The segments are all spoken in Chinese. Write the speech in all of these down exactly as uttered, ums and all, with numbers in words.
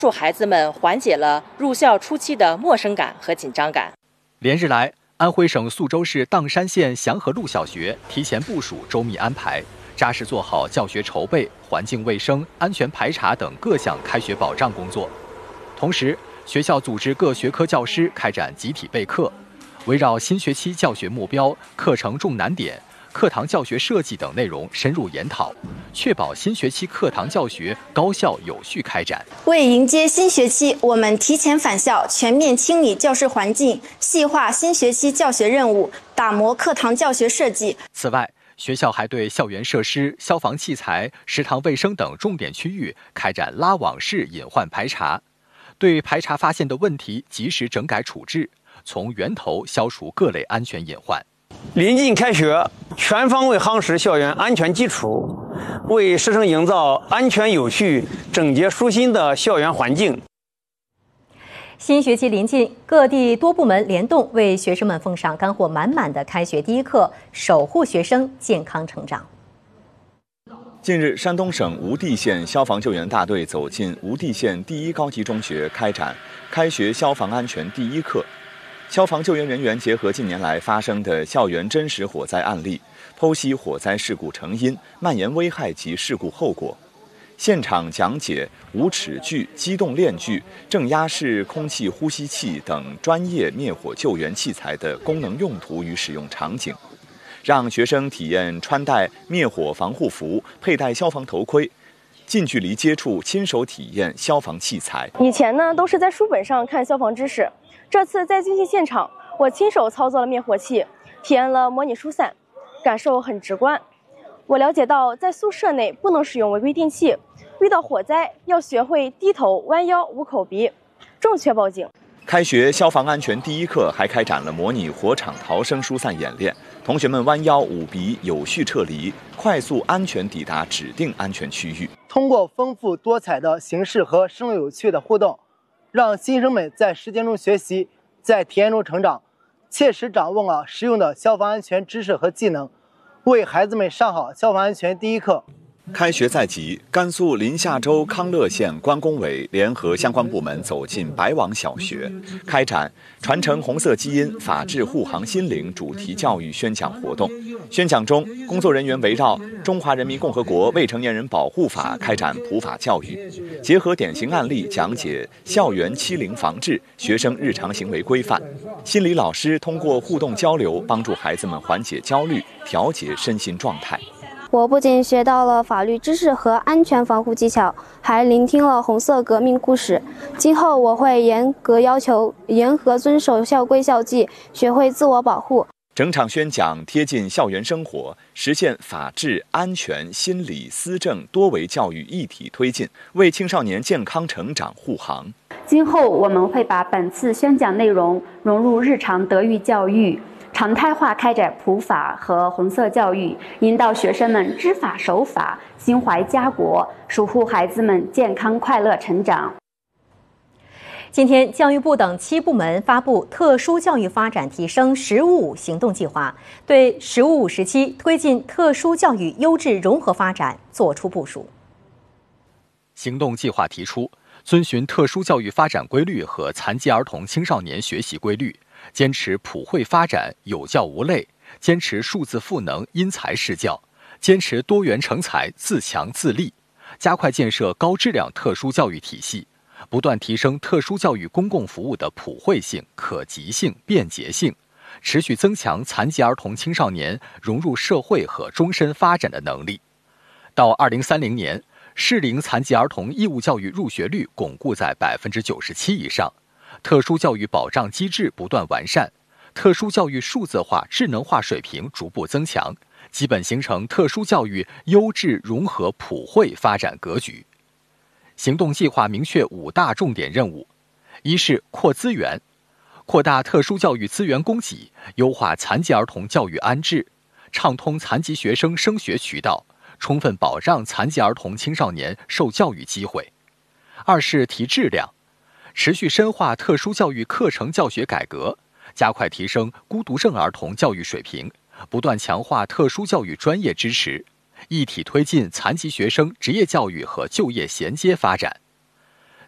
助孩子们缓解了入校初期的陌生感和紧张感。 连日来，安徽省宿州市砀山县祥和路小学提前部署、周密安排，扎实做好教学筹备、环境卫生、安全排查等各项开学保障工作。同时，学校组织各学科教师开展集体备课，围绕新学期教学目标、课程重难点、课堂教学设计等内容深入研讨，确保新学期课堂教学高效有序开展。 为迎接新学期，我们提前返校，全面清理教室环境，细化新学期教学任务，打磨课堂教学设计。 此外，学校还对校园设施、消防器材、食堂卫生等重点区域开展拉网式隐患排查，对排查发现的问题及时整改处置，从源头消除各类安全隐患。 临近开学，全方位夯实校园安全基础，为师生营造安全有序、整洁舒心的校园环境。 新学期临近，各地多部门联动，为学生们奉上干货满满的开学第一课，守护学生健康成长。 近日，山东省无地县消防救援大队走进无地县第一高级中学，开展开学消防安全第一课。消防救援人员结合近年来发生的校园真实火灾案例，剖析火灾事故成因、蔓延危害及事故后果，现场讲解无齿锯、机动链锯、正压式空气呼吸器等专业灭火救援器材的功能用途与使用场景，让学生体验穿戴灭火防护服、佩戴消防头盔，近距离接触、亲手体验消防器材。 以前呢，都是在书本上看消防知识。这次在军训现场，我亲手操作了灭火器，体验了模拟疏散，感受很直观。我了解到，在宿舍内不能使用违规电器，遇到火灾要学会低头、弯腰、捂口鼻，正确报警。 开学消防安全第一课还开展了模拟火场逃生疏散演练，同学们弯腰、捂鼻，有序撤离，快速安全抵达指定安全区域。 通过丰富多彩的形式和生动有趣的互动，让新生们在实践中学习，在体验中成长，切实掌握了实用的消防安全知识和技能，为孩子们上好消防安全第一课。 开学在即，甘肃临夏州康乐县关工委联合相关部门走进白网小学，开展传承红色基因、法治护航心灵主题教育宣讲活动。宣讲中，工作人员围绕《中华人民共和国未成年人保护法》开展普法教育，结合典型案例讲解校园欺凌防治、学生日常行为规范。心理老师通过互动交流，帮助孩子们缓解焦虑，调节身心状态。 我不仅学到了法律知识和安全防护技巧，还聆听了红色革命故事。今后我会严格要求、严格遵守校规校纪，学会自我保护。 整场宣讲贴近校园生活，实现法治、安全、心理、思政多维教育一体推进，为青少年健康成长护航。 今后我们会把本次宣讲内容融入日常德育教育，常态化开展普法和红色教育，引导学生们知法守法、心怀家国，守护孩子们健康快乐成长。 今天，教育部等七部门发布特殊教育发展提升“十五五”行动计划，对“十五五”时期推进特殊教育优质融合发展作出部署。 行动计划提出，遵循特殊教育发展规律和残疾儿童青少年学习规律，坚持普惠发展、有教无类，坚持数字赋能、因材施教，坚持多元成才、自强自立，加快建设高质量特殊教育体系，不断提升特殊教育公共服务的普惠性、可及性、便捷性，持续增强残疾儿童青少年融入社会和终身发展的能力。到二零三零年，适龄残疾儿童义务教育入学率巩固在百分之九十七以上，特殊教育保障机制不断完善，特殊教育数字化、智能化水平逐步增强，基本形成特殊教育优质融合普惠发展格局。行动计划明确五大重点任务：一是扩资源，扩大特殊教育资源供给，优化残疾儿童教育安置，畅通残疾学生升学渠道，充分保障残疾儿童青少年受教育机会；二是提质量，持续深化特殊教育课程教学改革，加快提升孤独症儿童教育水平，不断强化特殊教育专业支持，一体推进残疾学生职业教育和就业衔接发展；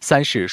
三是